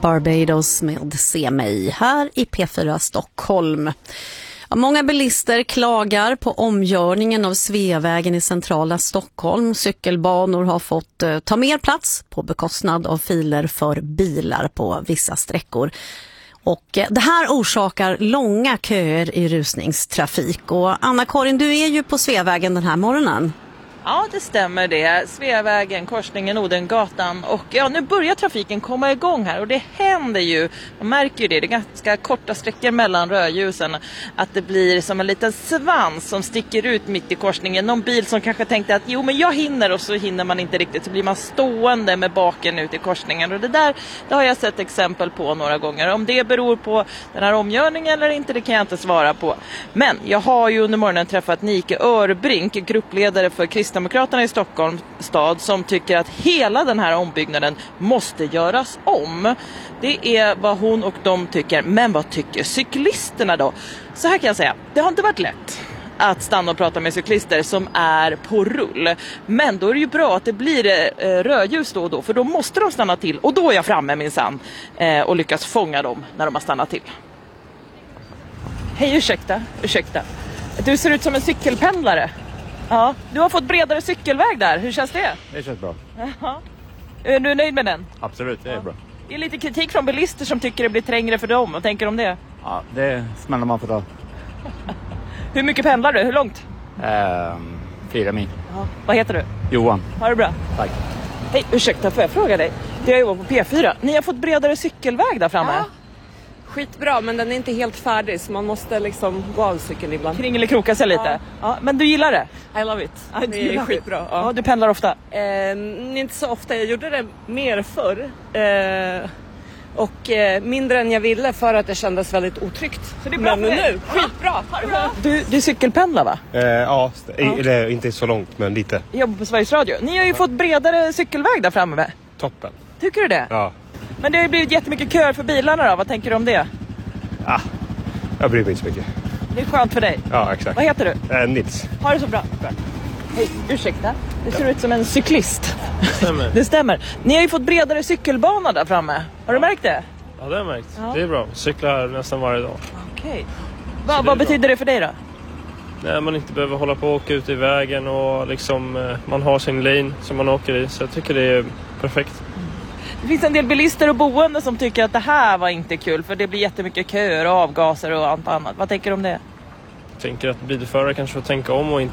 Barbados med Se mig här i P4 Stockholm. Ja, många bilister klagar på omgörningen av Sveavägen i centrala Stockholm. Cykelbanor har fått ta mer plats på bekostnad av filer för bilar på vissa sträckor. Och det här orsakar långa köer i rusningstrafik. Och Anna-Karin, du är ju på Sveavägen den här morgonen. Ja, det stämmer det. Sveavägen, korsningen Odengatan. Och ja, nu börjar trafiken komma igång här. Och det händer ju, man märker ju det är ganska korta sträckor mellan rödljusen. Att det blir som en liten svans som sticker ut mitt i korsningen. Någon bil som kanske tänkte att jo men jag hinner, och så hinner man inte riktigt. Så blir man stående med baken ut i korsningen. Och det har jag sett exempel på några gånger. Om det beror på den här omgörningen eller inte, det kan jag inte svara på. Men jag har ju under morgonen träffat Nike Örbrink, gruppledare för Kristdemokraterna i Stockholm stad, som tycker att hela den här ombyggnaden måste göras om. Det är vad hon och de tycker. Men vad tycker cyklisterna då? Så här kan jag säga, det har inte varit lätt att stanna och prata med cyklister som är på rull. Men då är det ju bra att det blir rödljus då och då, för då måste de stanna till. Och då är jag framme minsann och lyckas fånga dem när de har stannat till. Hej, ursäkta. Du ser ut som en cykelpendlare. Ja, du har fått bredare cykelväg där. Hur känns det? Det känns bra. Jaha. Är du nöjd med den? Absolut, det är bra. Det är lite kritik från bilister som tycker det blir trängre för dem. Vad tänker du om det? Ja, det smäller man får ta. Hur mycket pendlar du? Hur långt? 4 mil. Ja. Vad heter du? Johan. Ha det bra. Tack. Hej, ursäkta, får jag fråga dig? Jag jobbar på P4. Ni har fått bredare cykelväg där framme. Ja. Skitbra, men den är inte helt färdig så man måste liksom gå av cykeln ibland. Kringel kroka sig lite. Ja, men du gillar det? I love it. Det är skitbra. Ja, du pendlar ofta? Inte så ofta. Jag gjorde det mer förr. Och mindre än jag ville för att det kändes väldigt otryggt. Så det är bra men nu, skitbra. Du cykelpendlar va? Ja, eller inte så långt men lite. Jag jobbar på Sveriges Radio. Ni har ju fått bredare cykelväg där framme va? Toppen. Tycker du det? Ja. Men det har ju blivit jättemycket köer för bilarna då. Vad tänker du om det? Jag bryr mig inte så mycket. Det är skönt för dig. Ja, exakt. Vad heter du? Nils. Ha det så bra. Hej, ursäkta. Det ser ut som en cyklist. Stämmer. Det stämmer. Ni har ju fått bredare cykelbana där framme. Har du märkt det? Ja, det har jag märkt. Ja. Det är bra. Cyklar nästan varje dag. Okej. Vad betyder det för dig då? Nej, man inte behöver hålla på och åka ut i vägen och liksom, man har sin lane som man åker i. Så jag tycker det är perfekt. Det finns en del bilister och boende som tycker att det här var inte kul. För det blir jättemycket köer och avgaser och allt annat. Vad tänker du om det? Jag tänker att bilförare kanske får tänka om och inte